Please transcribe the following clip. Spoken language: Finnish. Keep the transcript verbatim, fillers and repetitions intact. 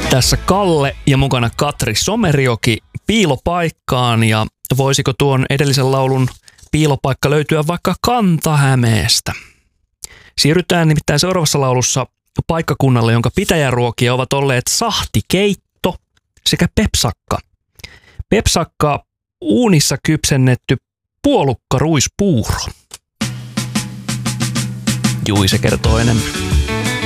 Tässä Kalle ja mukana Katri Somerjoki piilopaikkaan, ja voisiko tuon edellisen laulun piilopaikka löytyä vaikka Kanta-Hämeestä. Siirrytään nimittäin seuraavassa laulussa paikkakunnalle, jonka pitäjäruokia ovat olleet sahtikeitto sekä pepsakka. Pepsakka uunissa kypsennetty puolukkaruispuuro. Juise kertoo enemmän.